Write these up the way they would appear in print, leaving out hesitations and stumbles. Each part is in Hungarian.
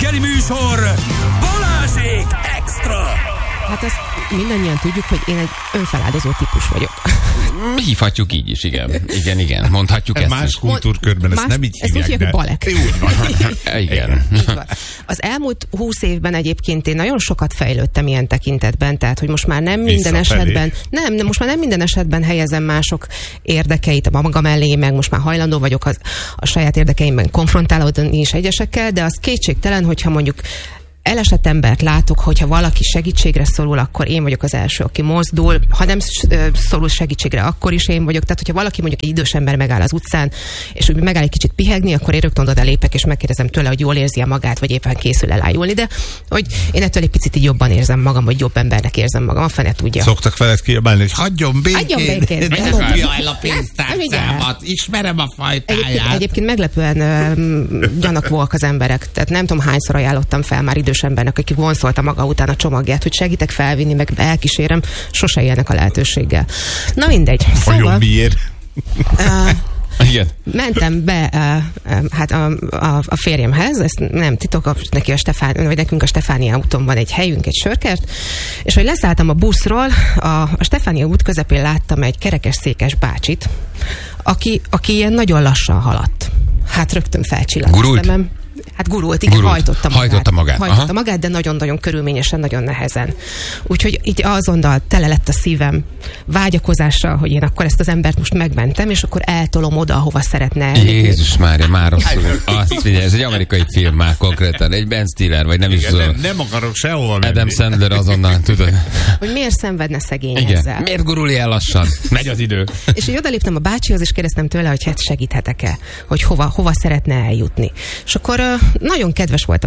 reggeli műsor, Balázsék Extra! Hát ezt mindannyian tudjuk, hogy én egy önfeláldozó típus vagyok. Hívhatjuk így is, igen. Mondhatjuk ezt. Más kultúrkörben ezt nem így hívják. Ezt úgy hívják, hogy balek. Úgy van. Igen. Így van. Az elmúlt 20 évben egyébként én nagyon sokat fejlődtem ilyen tekintetben, tehát hogy most már nem minden esetben, most már nem minden esetben helyezem mások érdekeit a maga mellé, meg most már hajlandó vagyok a saját érdekeimben konfrontálódni is egyesekkel, de az kétségtelen, hogyha mondjuk elesett embert látok, hogyha valaki segítségre szorul, akkor én vagyok az első, aki mozdul. Ha nem szorul segítségre, akkor is én vagyok. Tehát, hogyha valaki mondjuk egy idős ember megáll az utcán, és úgy megáll egy kicsit pihegni, akkor én rögtön oda lépek, és megkérdezem tőle, hogy jól érzi magát, vagy éppen készül elájulni. De hogy én ettől egy picit így jobban érzem magam, vagy jobb embernek érzem magam, a fene tudja. Szoktak veled kiabálni, hogy hagyjon békén. Ne dobja el a pénztárcámat, ismerem a fajtáját. Egyébként meglepően gyanakvóak az emberek. Tehát nem tudom, hányszor ajánlottam fel már idős embernek, aki vonszolta maga után a csomagját, hogy segítek felvinni, meg elkísérem, sose élnek a lehetőséggel. Na mindegy. Szóval, miért? Igen. Mentem be hát a férjemhez, ezt nem titok, neki vagy nekünk a Stefánia úton van egy helyünk, egy sörkert, és hogy leszálltam a buszról, a Stefánia út közepén láttam egy kerekesszékes bácsit, aki ilyen nagyon lassan haladt. Hát rögtön felcsillant a szemem. Hát gurult, igen, hajtotta magát, de nagyon-nagyon körülményesen, nagyon nehezen. Úgyhogy így azonnal tele lett a szívem vágyakozással, hogy én akkor ezt az embert most megmentem, és akkor eltolom oda, ahova szeretne. Jézus Mária, már rosszul. Azt figyelj, ez egy amerikai film már konkrétan, egy Ben Stiller, vagy nem is tudom. Nem akarok sehova menni. Adam Sandler azonnal, tudod. Hogy miért szenvedne szegény ezzel? Miért gurul ilyen lassan? Megy az idő. És így odaléptem a bácsihoz, és kérdeztem tőle, hogy hát segíthetek-e, hogy hova szeretne eljutni. És akkor nagyon kedves volt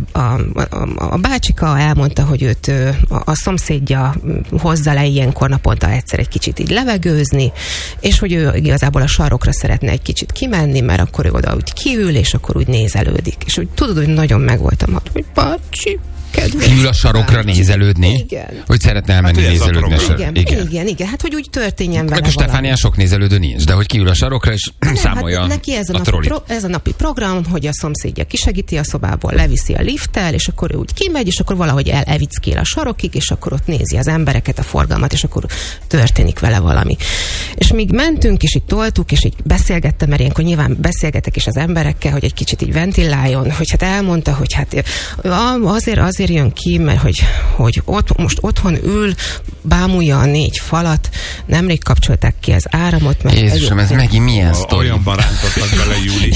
a bácsika, elmondta, hogy őt a szomszédja hozza le ilyenkor naponta egyszer egy kicsit így levegőzni, és hogy ő igazából a sarokra szeretne egy kicsit kimenni, mert akkor ő oda úgy kiül, és akkor úgy nézelődik. És úgy tudod, hogy nagyon megvoltam, hogy bácsi, kedves. Kiül a sarokra nézelődni? Igen. Hogy szeretne elmenni nézelődni. Igen. Hát, hogy úgy történjen vele valami. Stefánián sok nézelődő nincs, de hogy kiül a sarokra, és számolja hát neki ez a napi program, hogy a szomszédja kisegíti a szobából, leviszi a lifttel, és akkor ő úgy kimegy, és akkor valahogy elevickél a sarokig, és akkor ott nézi az embereket, a forgalmat, és akkor történik vele valami. És míg mentünk, és így toltuk, és így beszélgettem, mert ilyenkor nyilván beszélgetek is az emberekkel, hogy egy kicsit így ventiláljon, hogy hát elmondta, hogy hát azért jön ki, mert hogy most otthon ül, bámulja a 4 falat, nemrég kapcsolták ki az áramot. Mert Jézusom, ez megint milyen sztori? Olyanban rántottak bele, Júli.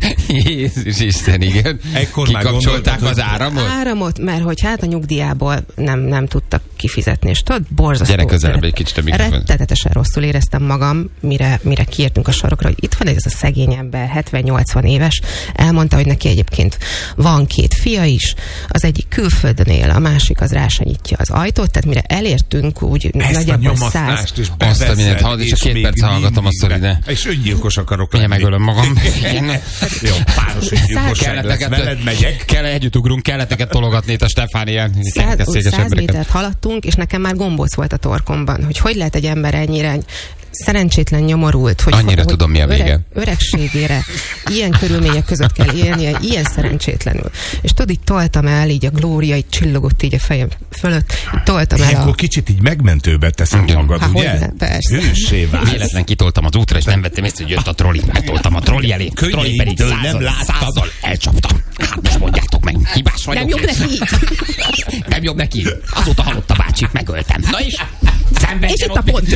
Jézus Isten, igen. Kikapcsolták az áramot? Áramot, mert hogy hát a nyugdíjából nem tudtak kifizetni, és tudod, borzasztó. Gyere közelebb egy kicsit a mikrofon. Rettenetesen rosszul éreztem magam, mire kiértünk a sarokra, hogy itt van ez a szegény ember, 70-80 éves, elmondta, hogy neki egyébként van 2 fia is, az egyik külföldön él, a másik az rá se nyitja az ajtót, tehát mire elértünk, úgy nagyjából 100. Azt a mindent hallod, és a 2 perc hallgatom azt, hogy ne. És öngyilkos akarok lenni. Megölöm magam. Jó, páros öngyilkosság lesz, veled megyek. Együtt ugrunk, kelleteket tologatni itt a Stefánián. 100 métert haladtunk, és nekem már gombóc volt a torkomban, hogy lehet egy ember ennyire szerencsétlen nyomorult, hogy annyira tudom, mi a vége. Öregségére ilyen körülmények között kell élnie, ilyen szerencsétlenül. És tudod, így toltam el, így a glória így csillogott így a fejem fölött, így toltam el akkor kicsit így megmentőbe teszem magad, ugye? Persze. Hőssé válsz. Véletlen kitoltam az útra, és nem vettem észre, hogy jött a troli. Megtoltam a troli elé. Troli pedig nem láttad. Elcsaptam. Hát most mondjátok meg, hibás vagyok. Nem jobb neki. Nem jobb neki. Azóta halott a bácsit, megöltem. Na és és itt a pont.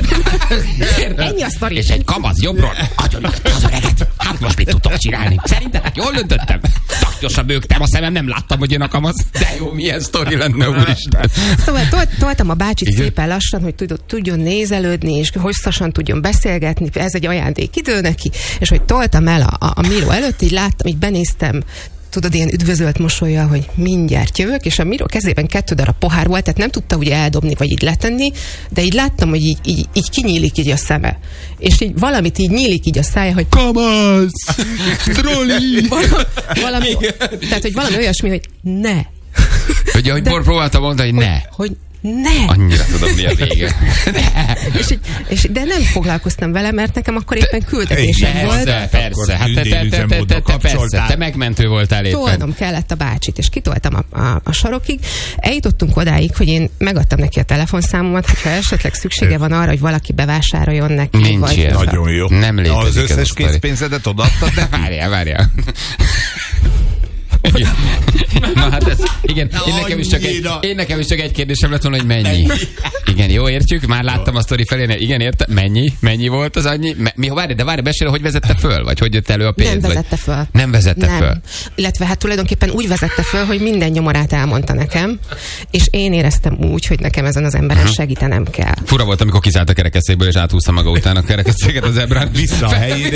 Ennyi a sztori. És egy kamasz jobbról agyonütött az öreget. Hát most mit tudtok csinálni? Szerintetek jól döntöttem? Taknyosan bőgtem a szemem, nem láttam, hogy jön a kamasz. De jó, milyen sztori lenne, úristen. Szóval toltam a bácsit szépen lassan, hogy tudjon nézelődni, és hosszasan tudjon beszélgetni. Ez egy ajándékidő neki. És hogy toltam el a Miro előtt, így láttam, így benéztem, tudod, ilyen üdvözölt mosolya, hogy mindjárt jövök, és a Miro kezében 2 darab pohár volt, tehát nem tudta ugye eldobni, vagy így letenni, de így láttam, hogy így kinyílik így a szeme. És így valamit így nyílik így a szája, hogy kamasz! Troli! Tehát, hogy valami olyasmi, hogy ne. Ugye, hogy próbáltam mondani, hogy ne. Hogy Nem. Annyira tudom, mi a vége. De nem foglalkoztam vele, mert nekem akkor éppen küldetésem volt. Persze. Hát te megmentő voltál éppen. Tolnom kellett a bácsit, és kitoltam a sarokig. Eljutottunk odáig, hogy én megadtam neki a telefonszámomat, hogyha esetleg szüksége van arra, hogy valaki bevásároljon neki. Nincs ilyen. Nagyon jó. Nem létezik. Az összes készpénzedet odaadtad, de várjál. Igen. Na hát ez, igen, én nekem is csak egy kérdésem lett volna, hogy mennyi. Igen, jó, értjük? Már láttam a sztori felé, igen, értem. Mennyi volt az annyi? Várj, besélj, hogy vezette föl? Vagy hogy jött elő a pénz? Nem vezette föl. Illetve hát tulajdonképpen úgy vezette föl, hogy minden nyomorát elmondta nekem, és én éreztem úgy, hogy nekem ezen az emberen segítenem kell. Fura volt, amikor kiszállt a kerekesszékből, és áthúzta maga után a kerekesszéket az ebrán. Vissza a helyére.